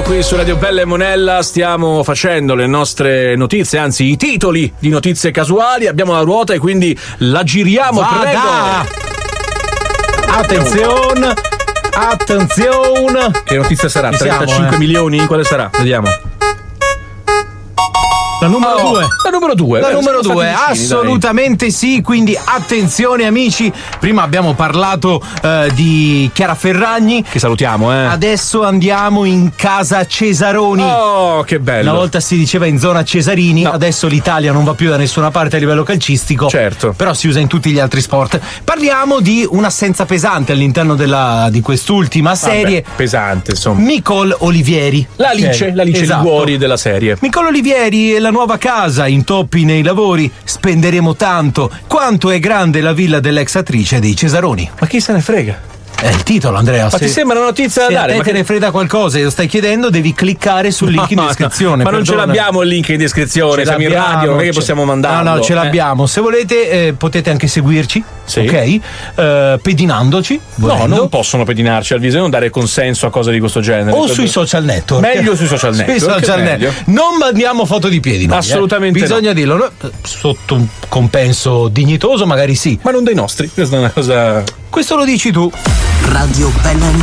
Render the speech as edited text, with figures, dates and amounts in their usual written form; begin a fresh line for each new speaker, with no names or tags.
qui su Radio Bella e Monella stiamo facendo le nostre notizie, anzi i titoli di notizie casuali. Abbiamo la ruota e quindi la giriamo. Prego. Attenzione. Che notizia sarà? 35 milioni? Quale sarà? Vediamo.
La numero 2.
La numero 2,
assolutamente dai. Sì, quindi attenzione amici, prima abbiamo parlato di Chiara Ferragni.
Che salutiamo,
Adesso andiamo in casa Cesaroni.
Oh, che bello.
Una volta si diceva in zona Cesarini, no. Adesso l'Italia non va più da nessuna parte a livello calcistico.
Certo.
Però si usa in tutti gli altri sport. Parliamo di un'assenza pesante all'interno di quest'ultima serie.
Pesante, insomma.
Nicole Olivieri.
L'Alice
esatto.
Liguori della serie.
Nicole Olivieri e la nuova casa, intoppi nei lavori, spenderemo tanto. Quanto è grande la villa dell'ex attrice dei Cesaroni?
Ma chi se ne frega?
È il titolo, Andrea.
Ma ti sembra una notizia da dare?
Se te ne frega qualcosa e lo stai chiedendo, devi cliccare sul link in descrizione.
Ma non ce l'abbiamo il link in descrizione, siamo in radio, non è che possiamo mandarlo.
No, ce l'abbiamo. Se volete potete anche seguirci,
sì.
Ok? Pedinandoci.
Volendo. No, non possono pedinarci al viso e non dare consenso a cose di questo genere.
O sui social network.
Meglio sui social network.
Non mandiamo foto di piedi.
Assolutamente
bisogna dirlo. No? Sotto un compenso dignitoso, magari sì.
Ma non dei nostri. Questa è una cosa.
Questo lo dici tu.
Radio Bella